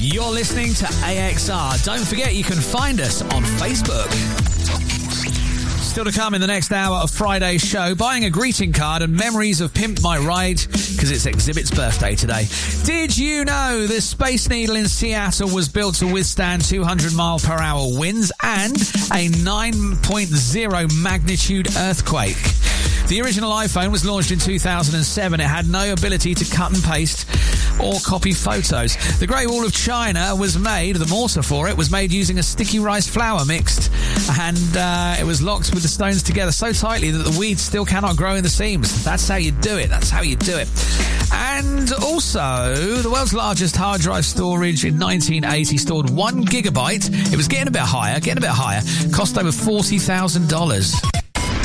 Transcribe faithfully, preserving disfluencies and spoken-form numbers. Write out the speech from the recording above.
You're listening to A X R. Don't forget you can find us on Facebook. Still to come in the next hour of Friday's show, buying a greeting card and memories of Pimp My Ride, because it's Exhibit's birthday today. Did you know the Space Needle in Seattle was built to withstand two hundred mile per hour winds and a nine point oh magnitude earthquake? The original iPhone was launched in two thousand seven. It had no ability to cut and paste or copy photos. The Great Wall of China was made, the mortar for it, was made using a sticky rice flour mixed, and uh, it was locked with the stones together so tightly that the weeds still cannot grow in the seams. That's how you do it. That's how you do it. And also, the world's largest hard drive storage in nineteen eighty stored one gigabyte. It was getting a bit higher, getting a bit higher. Cost over forty thousand dollars.